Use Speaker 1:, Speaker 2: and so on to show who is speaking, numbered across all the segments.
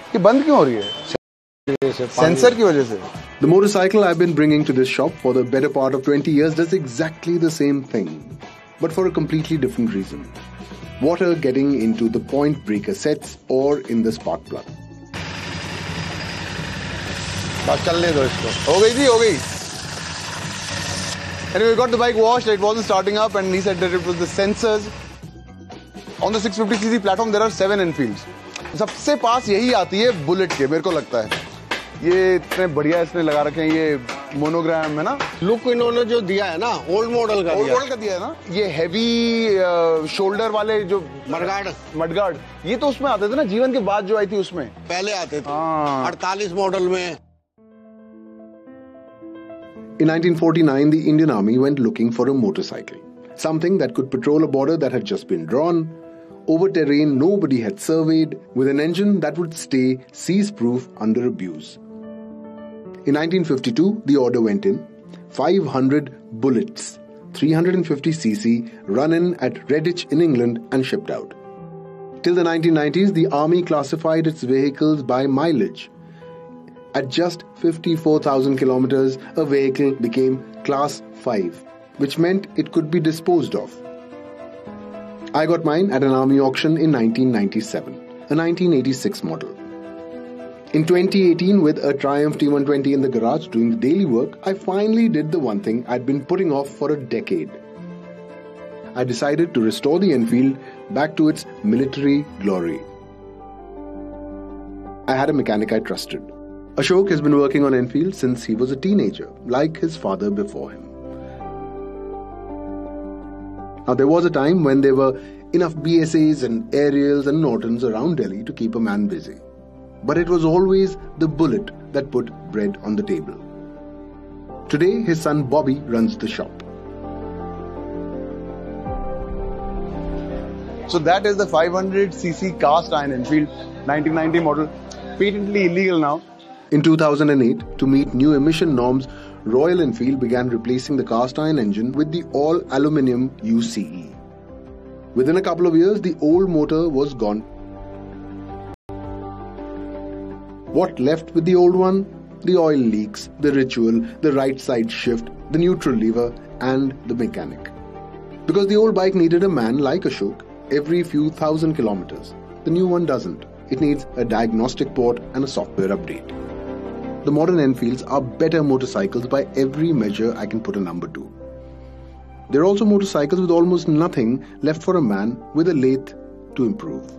Speaker 1: ये बंद क्यों हो रही है? सेंसर की वजह से.
Speaker 2: The motorcycle I've been bringing to this shop for the better part of 20 years does exactly the same thing, but for a completely different reason. Water getting into the point breaker sets or in the spark plug.
Speaker 1: बस चलने दो इसको. हो गई जी, हो गई. Anyway, we got the bike washed. It wasn't starting up, and he said that it was the sensors. On the 650cc platform, there are 7 Enfields. सबसे पास यही आती है बुलेट के, मेरे को लगता है. ये इतने बढ़िया इसने लगा रखे हैं, ये मोनोग्राम है ना.
Speaker 3: लुक इन्होंने जो दिया है ना, ओल्ड मॉडल का
Speaker 1: दिया है ना. ये हैवी शोल्डर वाले जो मडगार्ड, ये तो उसमें आते थे ना, जीवन के बाद जो आई थी उसमें
Speaker 3: पहले आते थे. 48 मॉडल में.
Speaker 2: In 1949, the Indian Army went looking for a motorcycle, something that could patrol a border that had just been drawn, over terrain nobody had surveyed, with an engine that would stay seize-proof under abuse. In 1952, the order went in. 500 bullets, 350cc, run in at Redditch in England and shipped out. Till the 1990s, the Army classified its vehicles by mileage. At just 54,000 kilometers, a vehicle became Class 5, which meant it could be disposed of. I got mine at an army auction in 1997, a 1986 model. In 2018, with a Triumph T120 in the garage doing the daily work, I finally did the one thing I'd been putting off for a decade. I decided to restore the Enfield back to its military glory. I had a mechanic I trusted. Ashok has been working on Enfield since he was a teenager, like his father before him. Now, there was a time when there were enough BSAs and Ariels and Nortons around Delhi to keep a man busy. But it was always the Bullet that put bread on the table. Today, his son Bobby runs the shop.
Speaker 1: So that is the 500cc cast iron Enfield, 1990 model, patently illegal now.
Speaker 2: In 2008, to meet new emission norms, Royal Enfield began replacing the cast iron engine with the all-aluminium UCE. Within a couple of years, the old motor was gone. What left with the old one? The oil leaks, the ritual, the right side shift, the neutral lever, and the mechanic. Because the old bike needed a man like Ashok every few thousand kilometers. The new one doesn't. It needs a diagnostic port and a software update. The modern Enfields are better motorcycles by every measure I can put a number to. They're also motorcycles with almost nothing left for a man with a lathe to improve.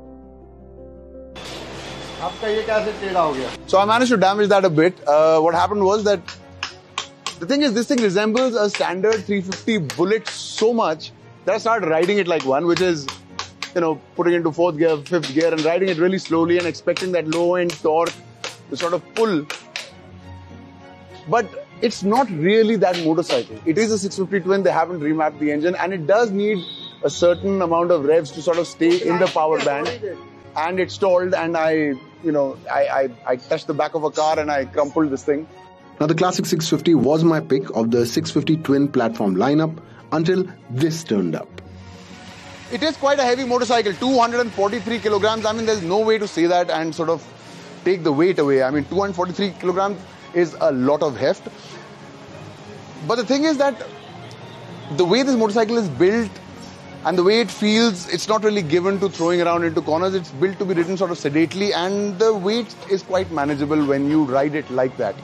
Speaker 1: So I managed to damage that a bit. What happened was that the thing is, this thing resembles a standard 350 Bullet so much that I started riding it like one, which is, putting it into 4th gear, 5th gear and riding it really slowly and expecting that low-end torque to sort of pull. But it's not really that motorcycle. It is a 650 twin. They haven't remapped the engine, and it does need a certain amount of revs to sort of stay in the power band. And it stalled, and I touched the back of a car and I crumpled this thing.
Speaker 2: Now, the classic 650 was my pick of the 650 twin platform lineup until this turned up.
Speaker 1: It is quite a heavy motorcycle, 243 kilograms. I mean, there's no way to say that and sort of take the weight away. I mean, 243 kilograms is a lot of heft. But the thing is that the way this motorcycle is built and the way it feels, it's not really given to throwing around into corners. It's built to be ridden sort of sedately, and the weight is quite manageable when you ride it like that.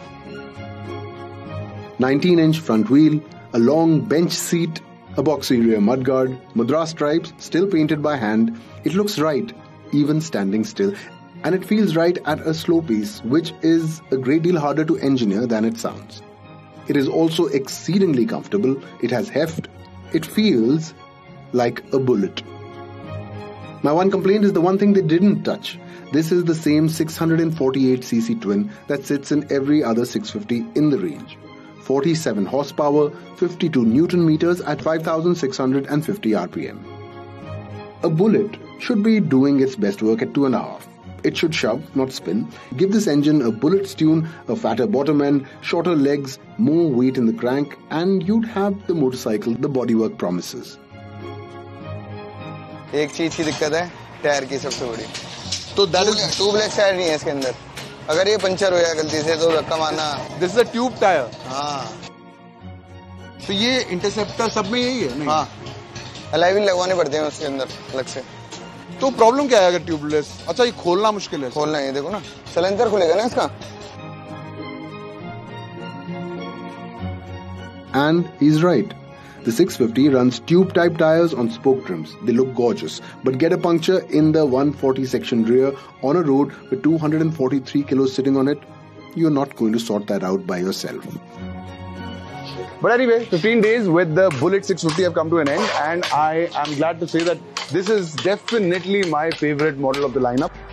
Speaker 2: 19-inch front wheel, a long bench seat, a boxy rear mudguard, Madras stripes still painted by hand. It looks right, even standing still. And it feels right at a slow pace, which is a great deal harder to engineer than it sounds. It is also exceedingly comfortable. It has heft. It feels like a bullet. My one complaint is the one thing they didn't touch. This is the same 648cc twin that sits in every other 650 in the range. 47 horsepower, 52 Newton meters at 5,650 RPM. A bullet should be doing its best work at 2.5. It should shove, not spin. Give this engine a Bullet's tune, a fatter bottom end, shorter legs, more weight in the crank, and you'd have the motorcycle the bodywork promises.
Speaker 4: एक चीज की दिक्कत है, tyre की सबसे बड़ी.
Speaker 1: So that is
Speaker 4: tubeless tyre नहीं है इसके अंदर. अगर ये पंचर हो गया गलती से तो धक्का मारना.
Speaker 1: this is a tube tire.
Speaker 4: हाँ.
Speaker 1: तो ये इंटरसेप्टर सब में यही है नहीं?
Speaker 4: हाँ. एलॉय व्हील लगवाने पड़ते हैं उसके अंदर अलग से.
Speaker 1: तो प्रॉब्लम क्या है अगर ट्यूबलेस? अच्छा ये खोलना मुश्किल है.
Speaker 4: खोलना है देखो ना. सिलेंडर खुलेगा ना इसका.
Speaker 2: And he's right. The 650 runs tube-type tires on spoke trims. They look gorgeous, but get a puncture in the 140 section rear on a road with 243 kilos sitting on it, you're not going to sort that out by yourself.
Speaker 1: But anyway, 15 days with the Bullet 650 have come to an end, and I am glad to say that this is definitely my favorite model of the lineup.